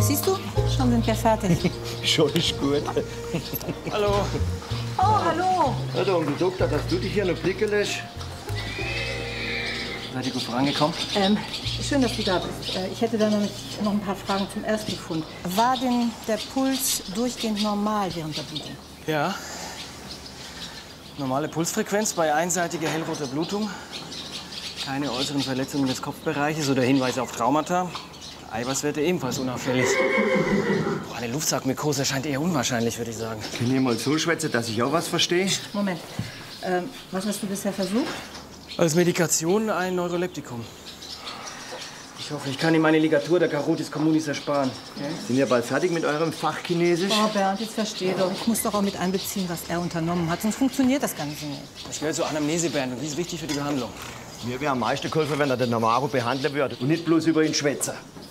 Siehst du, schon sind wir fertig. Schon ist gut. Hallo. Oh, hallo. Ja, der Onkel Doktor, dass du dich hier noch blicken lässt. Seid ihr gut vorangekommen? Schön, dass du da bist. Ich hätte da noch ein paar Fragen zum Erstbefund. War denn der Puls durchgehend normal während der Blutung? Ja. Normale Pulsfrequenz bei einseitiger hellroter Blutung. Keine äußeren Verletzungen des Kopfbereiches oder Hinweise auf Traumata. Eiweißwerte ebenfalls unauffällig. Boah, eine Luftsackmykose scheint eher unwahrscheinlich, würde ich sagen. Kann ich mal so schwätzen, dass ich auch was verstehe? Moment. Was hast du bisher versucht? Als Medikation ein Neuroleptikum. Ich hoffe, ich kann Ihnen meine Ligatur der Carotis communis ersparen. Okay? Sind wir bald fertig mit eurem Fachchinesisch? Oh, Bernd, jetzt versteh doch. Ich muss doch auch mit einbeziehen, was er unternommen hat. Sonst funktioniert das Ganze nicht. Ich gehöre zur Anamneseband und die ist wichtig für die Behandlung. Mir wäre am meisten geholfen, wenn er den Namaro behandeln würde und nicht bloß über ihn schwätzen.